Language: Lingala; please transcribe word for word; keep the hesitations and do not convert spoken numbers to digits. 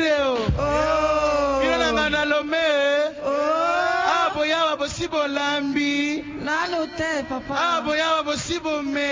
Mireo. Oh. Miro na ngana lome. Oh. Abo yawa bosibo lambi. Nanu te papa. Abo yawa bosibo me.